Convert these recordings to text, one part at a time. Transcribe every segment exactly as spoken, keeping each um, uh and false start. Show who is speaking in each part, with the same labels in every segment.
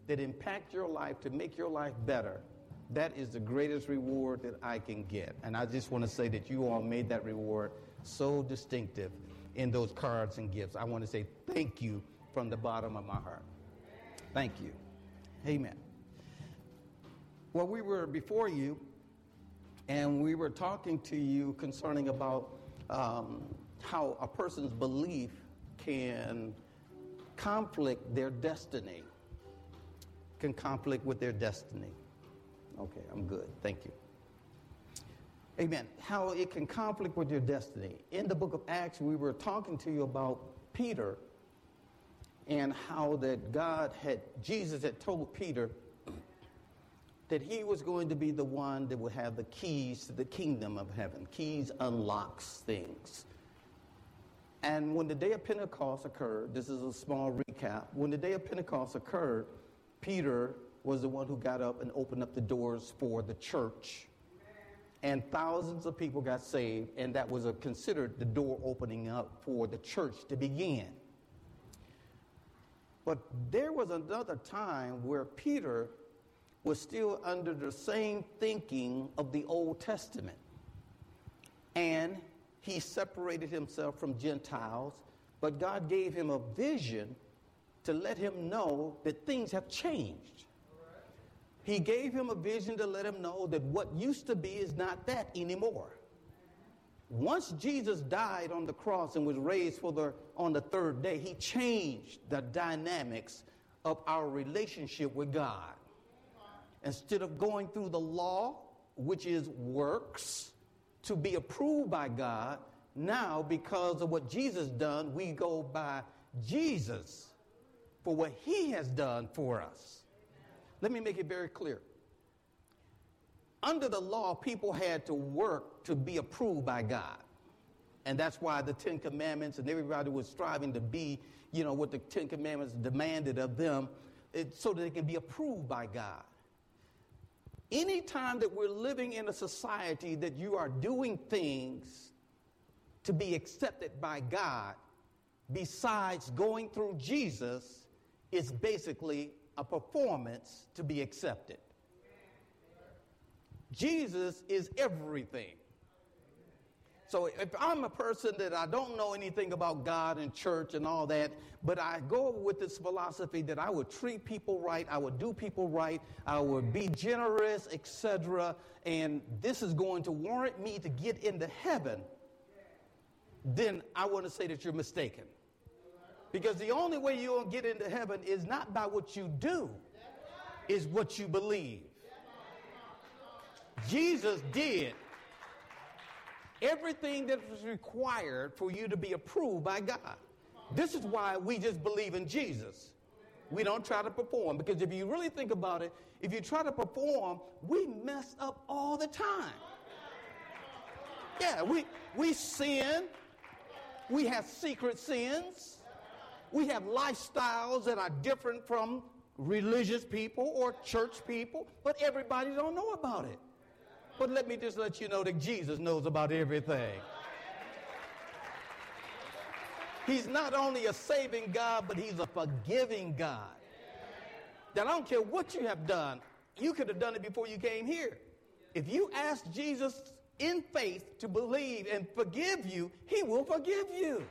Speaker 1: that impact your life to make your life better, that is the greatest reward that I can get. And I just want to say that you all made that reward so distinctive in those cards and gifts. I want to say thank you from the bottom of my heart. Thank you. Amen. Well, we were before you, and we were talking to you concerning about um, how a person's belief can conflict their destiny, can conflict with their destiny. Okay, I'm good. Thank you. Amen. How it can conflict with your destiny. In the book of Acts, we were talking to you about Peter and how that God had, Jesus had told Peter that he was going to be the one that would have the keys to the kingdom of heaven. Keys unlocks things. And when the day of Pentecost occurred, this is a small recap. When the day of Pentecost occurred, Peter was the one who got up and opened up the doors for the church. And thousands of people got saved, and that was a, considered the door opening up for the church to begin. But there was another time where Peter was still under the same thinking of the Old Testament. And he separated himself from Gentiles, but God gave him a vision to let him know that things have changed. He gave him a vision to let him know that what used to be is not that anymore. Once Jesus died on the cross and was raised for the on the third day, he changed the dynamics of our relationship with God. Instead of going through the law, which is works, to be approved by God, now because of what Jesus done, we go by Jesus for what he has done for us. Let me make it very clear. Under the law, people had to work to be approved by God. And that's why the Ten Commandments and everybody was striving to be, you know, what the Ten Commandments demanded of them, it, so that they can be approved by God. Anytime that we're living in a society that you are doing things to be accepted by God, besides going through Jesus, it's basically a performance to be accepted. Jesus is everything. So if I'm a person that I don't know anything about God and church and all that, but I go with this philosophy that I would treat people right, I would do people right, I would be generous, et cetera, and this is going to warrant me to get into heaven, then I want to say that you're mistaken. Because the only way you'll get into heaven is not by what you do, is what you believe. Jesus did everything that was required for you to be approved by God. This is why we just believe in Jesus. We don't try to perform, because if you really think about it, if you try to perform, we mess up all the time. Yeah, we, we sin. We have secret sins. We have lifestyles that are different from religious people or church people, but everybody don't know about it. But let me just let you know that Jesus knows about everything. He's not only a saving God, but he's a forgiving God. That I don't care what you have done. You could have done it before you came here. If you ask Jesus in faith to believe and forgive you, he will forgive you.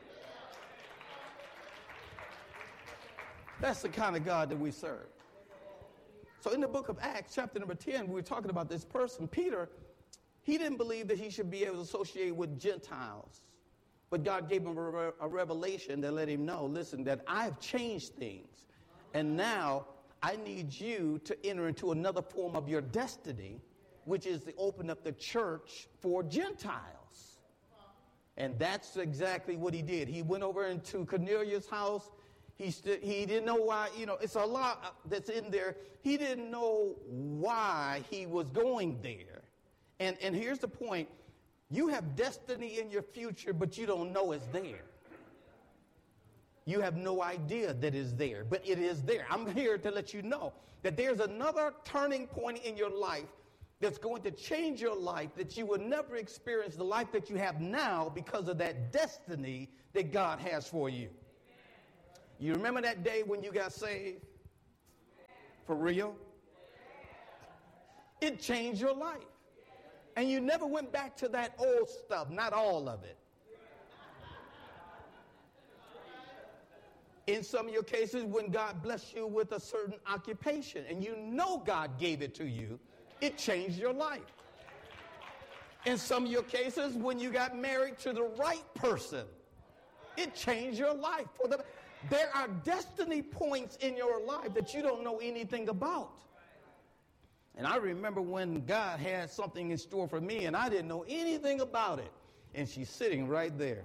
Speaker 1: That's the kind of God that we serve. So in the book of Acts, chapter number ten, we were talking about this person, Peter. He didn't believe that he should be able to associate with Gentiles. But God gave him a, a revelation that let him know, listen, that I've changed things. And now I need you to enter into another form of your destiny, which is to open up the church for Gentiles. And that's exactly what he did. He went over into Cornelius' house. He st- he didn't know why, you know, it's a lot that's in there. He didn't know why he was going there. And, and here's the point. You have destiny in your future, but you don't know it's there. You have no idea that it's there, but it is there. I'm here to let you know that there's another turning point in your life that's going to change your life, that you will never experience the life that you have now because of that destiny that God has for you. You remember that day when you got saved? For real? It changed your life. And you never went back to that old stuff, not all of it. In some of your cases, when God blessed you with a certain occupation and you know God gave it to you, it changed your life. In some of your cases, when you got married to the right person, it changed your life. For the, there are destiny points in your life that you don't know anything about. And I remember when God had something in store for me and I didn't know anything about it. And she's sitting right there.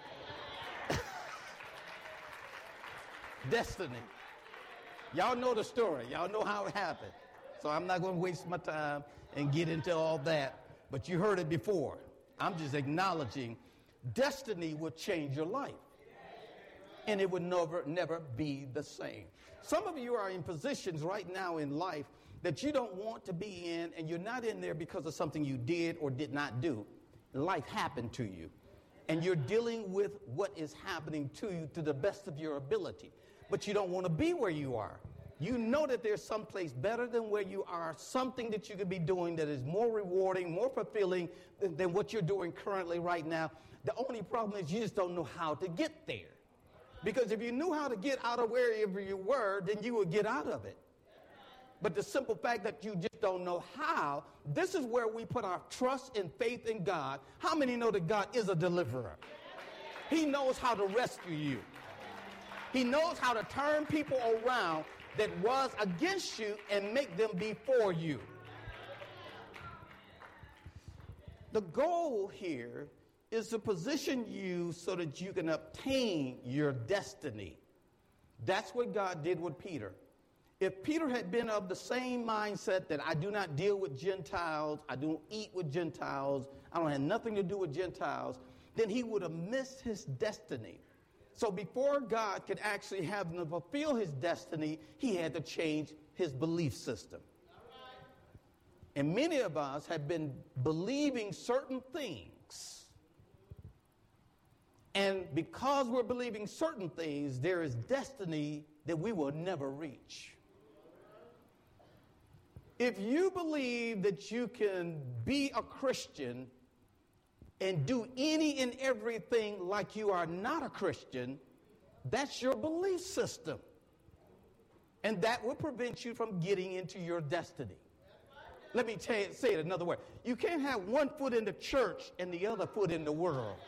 Speaker 1: Destiny. Y'all know the story. Y'all know how it happened. So I'm not going to waste my time and get into all that. But you heard it before. I'm just acknowledging destiny will change your life. And it would never, never be the same. Some of you are in positions right now in life that you don't want to be in, and you're not in there because of something you did or did not do. Life happened to you. And you're dealing with what is happening to you to the best of your ability. But you don't want to be where you are. You know that there's someplace better than where you are, something that you could be doing that is more rewarding, more fulfilling than, than what you're doing currently right now. The only problem is you just don't know how to get there. Because if you knew how to get out of wherever you were, then you would get out of it. But the simple fact that you just don't know how, this is where we put our trust and faith in God. How many know that God is a deliverer? He knows how to rescue you. He knows how to turn people around that was against you and make them be for you. The goal here is to position you so that you can obtain your destiny. That's what God did with Peter. If Peter had been of the same mindset that I do not deal with Gentiles, I don't eat with Gentiles, I don't have nothing to do with Gentiles, then he would have missed his destiny. So before God could actually have him fulfill his destiny, he had to change his belief system. And many of us have been believing certain things. And because we're believing certain things, there is destiny that we will never reach. If you believe that you can be a Christian and do any and everything like you are not a Christian, that's your belief system. And that will prevent you from getting into your destiny. Let me tell you, say it another way. You can't have one foot in the church and the other foot in the world.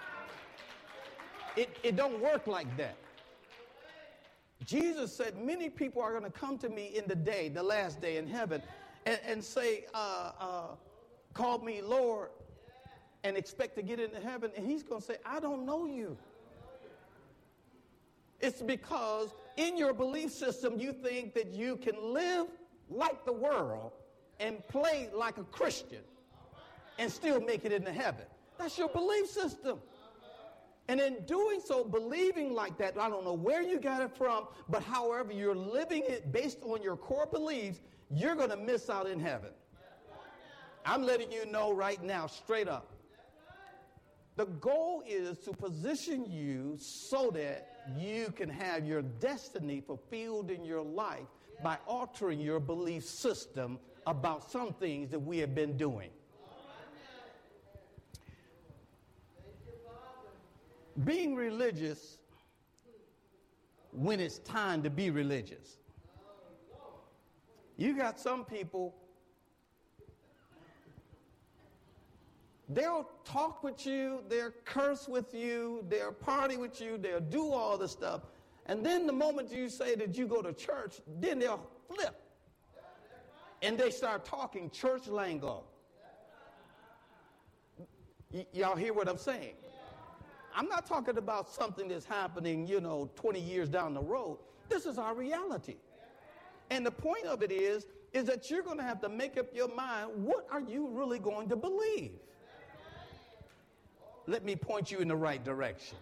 Speaker 1: It, it don't work like that. Jesus said many people are going to come to me in the day, the last day in heaven, and, and say, uh, uh, call me Lord, and expect to get into heaven. And he's going to say, I don't know you. It's because in your belief system, you think that you can live like the world and play like a Christian and still make it into heaven. That's your belief system. And in doing so, believing like that, I don't know where you got it from, but however you're living it based on your core beliefs, you're going to miss out in heaven. I'm letting you know right now, straight up. The goal is to position you so that you can have your destiny fulfilled in your life by altering your belief system about some things that we have been doing. Being religious when it's time to be religious. You got some people, they'll talk with you, they'll curse with you, they'll party with you, they'll do all the stuff. And then the moment you say that you go to church, then they'll flip. And they start talking church lingo. Y- y'all hear what I'm saying? I'm not talking about something that's happening, you know, twenty years down the road. This is our reality. And the point of it is, is that you're going to have to make up your mind, what are you really going to believe? Let me point you in the right direction.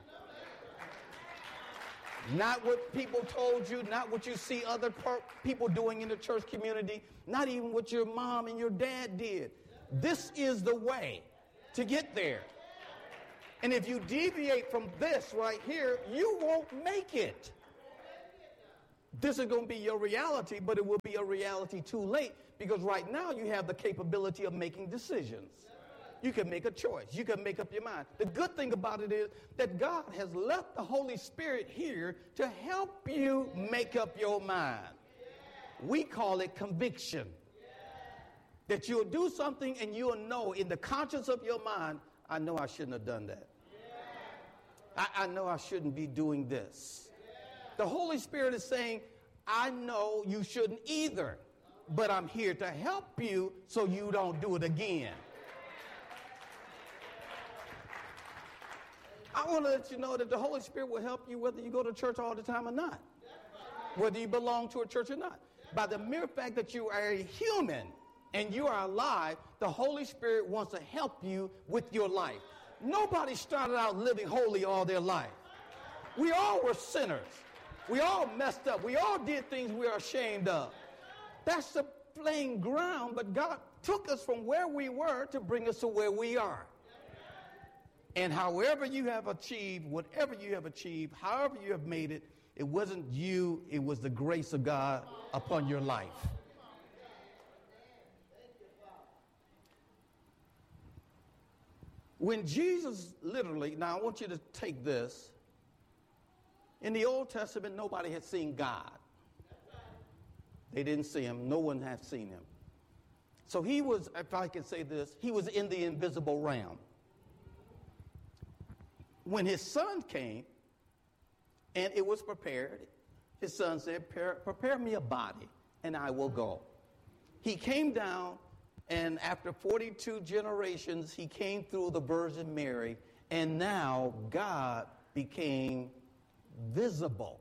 Speaker 1: Not what people told you, not what you see other per- people doing in the church community, not even what your mom and your dad did. This is the way to get there. And if you deviate from this right here, you won't make it. This is going to be your reality, but it will be a reality too late, because right now you have the capability of making decisions. You can make a choice. You can make up your mind. The good thing about it is that God has left the Holy Spirit here to help you make up your mind. We call it conviction. That you'll do something and you'll know in the conscience of your mind, I know I shouldn't have done that. I, I know I shouldn't be doing this. The Holy Spirit is saying, I know you shouldn't either, but I'm here to help you so you don't do it again. I want to let you know that the Holy Spirit will help you whether you go to church all the time or not, whether you belong to a church or not. By the mere fact that you are a human and you are alive, the Holy Spirit wants to help you with your life. Nobody started out living holy all their life. We all were sinners. We all messed up. We all did things we are ashamed of. That's the plain ground, but God took us from where we were to bring us to where we are. And however you have achieved, whatever you have achieved, however you have made it, it wasn't you, it was the grace of God upon your life. When Jesus literally, now I want you to take this. In the Old Testament, nobody had seen God. They didn't see him. No one had seen him. So he was, if I can say this, he was in the invisible realm. When his son came and it was prepared, his son said, prepare me a body and I will go. He came down, and after forty-two generations, he came through the Virgin Mary, and now God became visible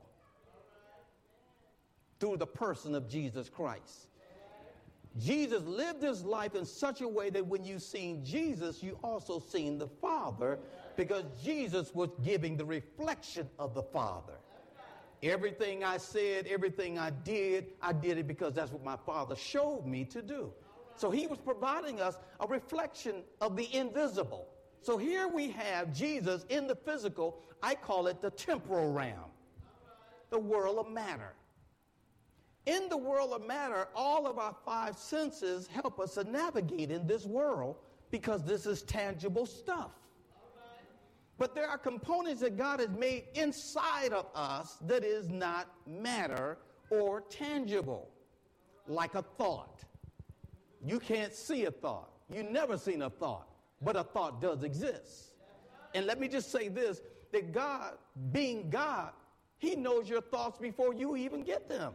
Speaker 1: through the person of Jesus Christ. Jesus lived his life in such a way that when you seen Jesus, you also seen the Father, because Jesus was giving the reflection of the Father. Everything I said, everything I did, I did it because that's what my Father showed me to do. So he was providing us a reflection of the invisible. So here we have Jesus in the physical. I call it the temporal realm, the world of matter. In the world of matter, all of our five senses help us to navigate in this world because this is tangible stuff. But there are components that God has made inside of us that is not matter or tangible, like a thought. You can't see a thought. You've never seen a thought, but a thought does exist. And let me just say this, that God, being God, he knows your thoughts before you even get them.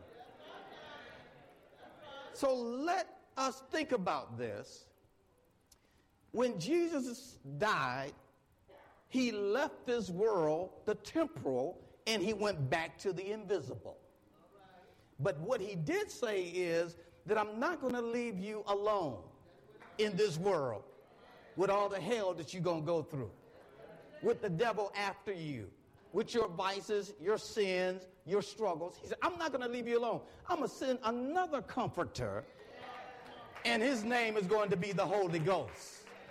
Speaker 1: So let us think about this. When Jesus died, he left this world, the temporal, and he went back to the invisible. But what he did say is that I'm not going to leave you alone in this world with all the hell that you're going to go through, with the devil after you, with your vices, your sins, your struggles. He said, I'm not going to leave you alone. I'm going to send another comforter, and his name is going to be the Holy Ghost.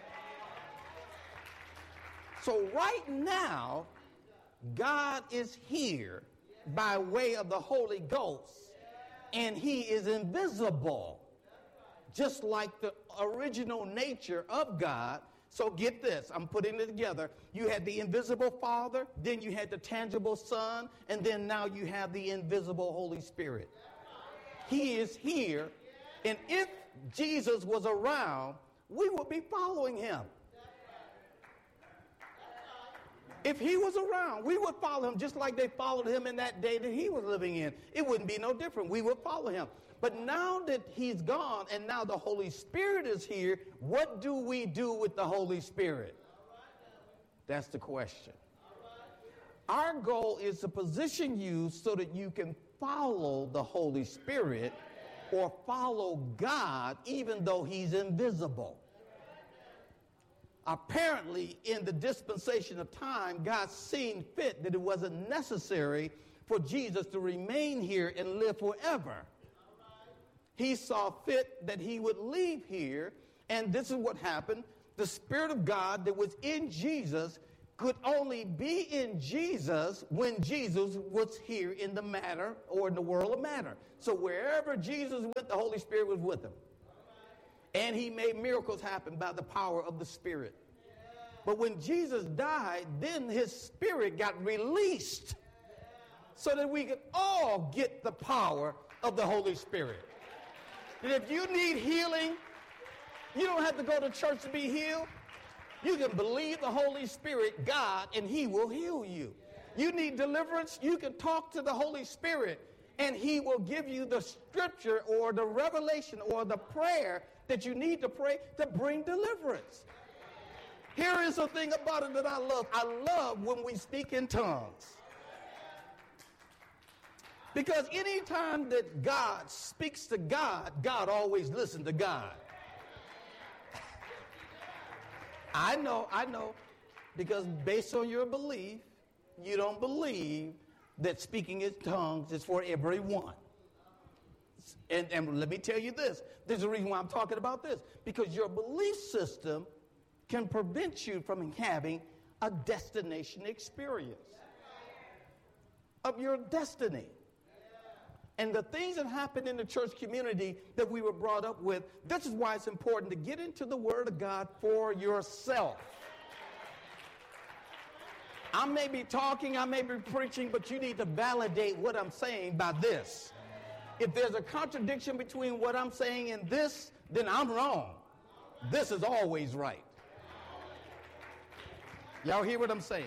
Speaker 1: So right now, God is here by way of the Holy Ghost, and he is invisible, just like the original nature of God. So get this, I'm putting it together. You had the invisible Father, then you had the tangible Son, and then now you have the invisible Holy Spirit. He is here, and if Jesus was around, we would be following him. If he was around, we would follow him just like they followed him in that day that he was living in. It wouldn't be no different. We would follow him. But now that he's gone and now the Holy Spirit is here, what do we do with the Holy Spirit? That's the question. Our goal is to position you so that you can follow the Holy Spirit or follow God even though he's invisible. Apparently, in the dispensation of time, God seen fit that it wasn't necessary for Jesus to remain here and live forever. He saw fit that he would leave here, and this is what happened. The Spirit of God that was in Jesus could only be in Jesus when Jesus was here in the matter or in the world of matter. So wherever Jesus went, the Holy Spirit was with him. And he made miracles happen by the power of the Spirit. But when Jesus died, then his Spirit got released so that we could all get the power of the Holy Spirit. And if you need healing, you don't have to go to church to be healed. You can believe the Holy Spirit, God, and he will heal you. You need deliverance, you can talk to the Holy Spirit, and he will give you the scripture or the revelation or the prayer that you need to pray to bring deliverance. Here is the thing about it that I love. I love when we speak in tongues. Because anytime that God speaks to God, God always listens to God. I know, I know, because based on your belief, you don't believe that speaking in tongues is for everyone. And, and let me tell you this. There's a reason why I'm talking about this. Because your belief system can prevent you from having a destination experience of your destiny. And the things that happen in the church community that we were brought up with, this is why it's important to get into the Word of God for yourself. I may be talking, I may be preaching, but you need to validate what I'm saying by this. If there's a contradiction between what I'm saying and this, then I'm wrong. This is always right. Y'all hear what I'm saying?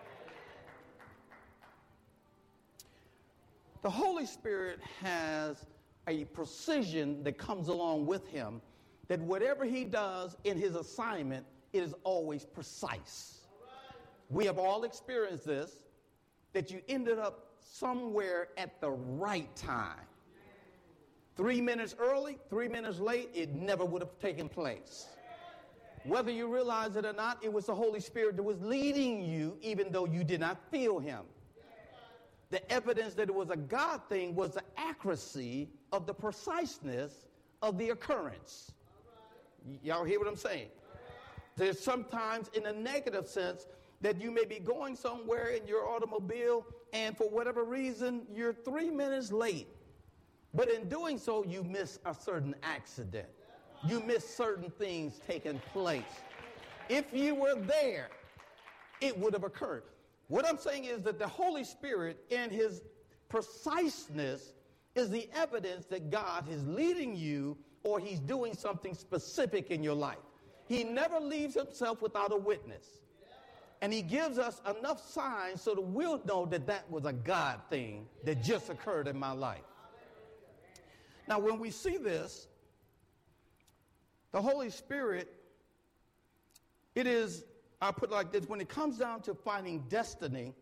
Speaker 1: The Holy Spirit has a precision that comes along with him, that whatever he does in his assignment, it is always precise. We have all experienced this, that you ended up somewhere at the right time. Three minutes early, three minutes late, it never would have taken place. Whether you realize it or not, it was the Holy Spirit that was leading you, even though you did not feel him. The evidence that it was a God thing was the accuracy of the preciseness of the occurrence. Y'all hear what I'm saying? There's sometimes in a negative sense that you may be going somewhere in your automobile and for whatever reason you're three minutes late. But in doing so, you miss a certain accident. You miss certain things taking place. If you were there, it would have occurred. What I'm saying is that the Holy Spirit in his preciseness is the evidence that God is leading you or he's doing something specific in your life. He never leaves himself without a witness. And he gives us enough signs so that we'll know that that was a God thing that just occurred in my life. Now, when we see this, the Holy Spirit, it is, I'll put it like this, when it comes down to finding destiny,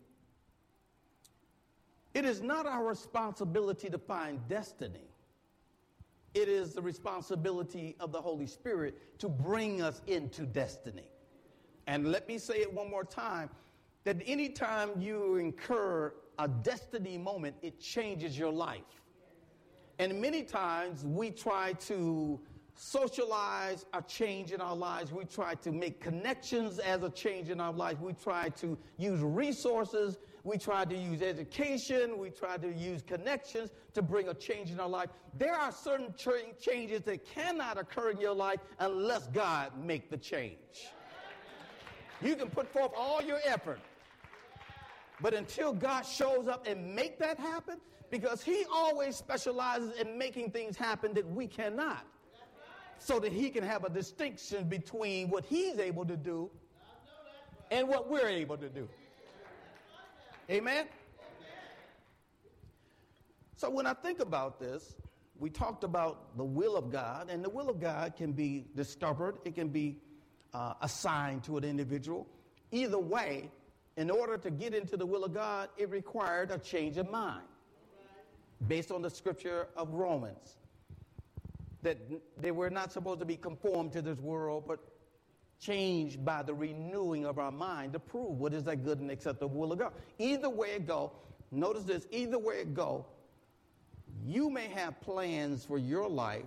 Speaker 1: it is not our responsibility to find destiny. It is the responsibility of the Holy Spirit to bring us into destiny. And let me say it one more time, that anytime you incur a destiny moment, it changes your life. And many times we try to socialize a change in our lives. We try to make connections as a change in our lives. We try to use resources. We try to use education. We try to use connections to bring a change in our life. There are certain tra- changes that cannot occur in your life unless God make the change. You can put forth all your effort, but until God shows up and make that happen, because he always specializes in making things happen that we cannot, so that he can have a distinction between what he's able to do and what we're able to do. Amen? So when I think about this, we talked about the will of God, and the will of God can be discovered. It can be uh, assigned to an individual. Either way, in order to get into the will of God, it required a change of mind based on the scripture of Romans, that they were not supposed to be conformed to this world, but changed by the renewing of our mind to prove what is that good and acceptable will of God. Either way it go, notice this, either way it go, you may have plans for your life,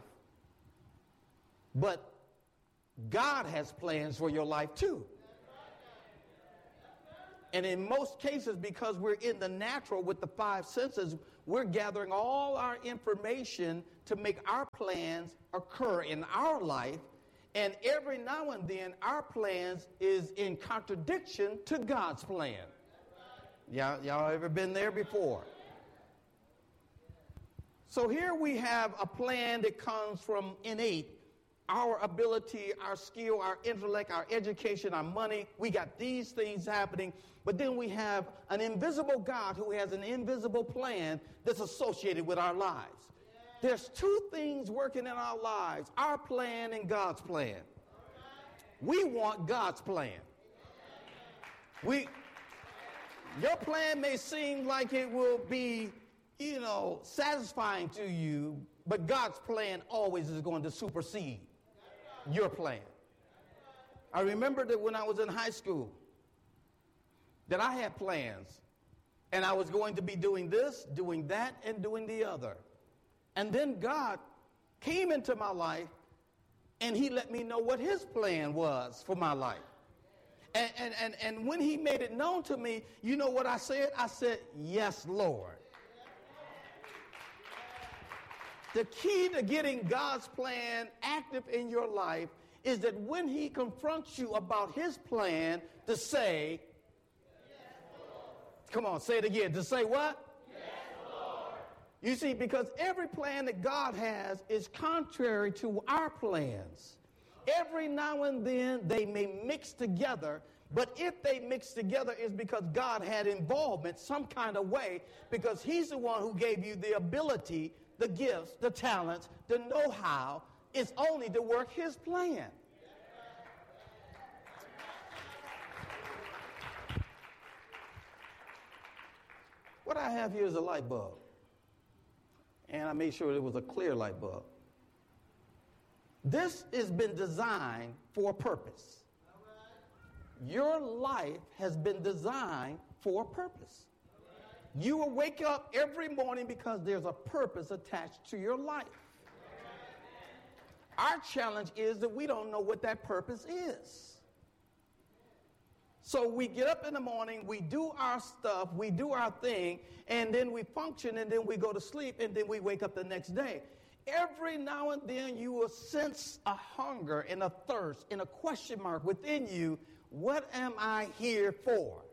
Speaker 1: but God has plans for your life too. And in most cases, because we're in the natural with the five senses, we're gathering all our information to make our plans occur in our life. And every now and then, our plans is in contradiction to God's plan. Y'all, y'all ever been there before? So here we have a plan that comes from innate, our ability, our skill, our intellect, our education, our money. We got these things happening. But then we have an invisible God who has an invisible plan that's associated with our lives. There's two things working in our lives, our plan and God's plan. We want God's plan. We, your plan may seem like it will be, you know, satisfying to you, but God's plan always is going to supersede your plan. I remember that when I was in high school, that I had plans, and I was going to be doing this, doing that, and doing the other. And then God came into my life, and he let me know what his plan was for my life. And, and, and, and when he made it known to me, you know what I said? I said, yes, Lord. The key to getting God's plan active in your life is that when he confronts you about his plan, to say, yes, Lord. Come on, say it again. To say what? Yes, Lord. You see, because every plan that God has is contrary to our plans. Every now and then they may mix together, but if they mix together, it's because God had involvement some kind of way, because he's the one who gave you the ability, the gifts, the talents, the know-how. It's only to work his plan. What I have here is a light bulb. And I made sure it was a clear light bulb. This has been designed for a purpose. Your life has been designed for a purpose. You will wake up every morning because there's a purpose attached to your life. Our challenge is that we don't know what that purpose is. So we get up in the morning, we do our stuff, we do our thing, and then we function, and then we go to sleep, and then we wake up the next day. Every now and then you will sense a hunger and a thirst and a question mark within you. What am I here for?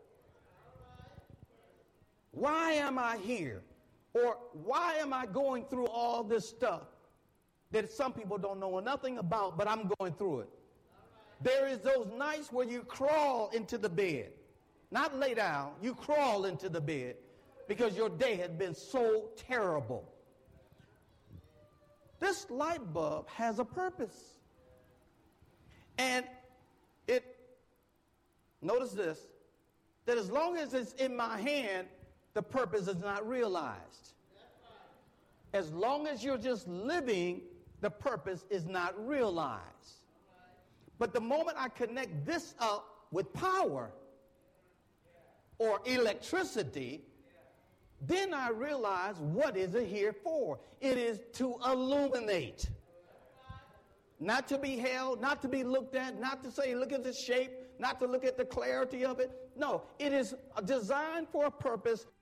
Speaker 1: Why am I here? Or why am I going through all this stuff that some people don't know nothing about, but I'm going through it? There is those nights where you crawl into the bed. Not lay down, you crawl into the bed because your day had been so terrible. This light bulb has a purpose. And it, notice this, that as long as it's in my hand, the purpose is not realized. As long as you're just living, the purpose is not realized. But the moment I connect this up with power or electricity, then I realize, what is it here for? It is to illuminate. Not to be held, not to be looked at, not to say, look at the shape, not to look at the clarity of it. No, it is designed for a purpose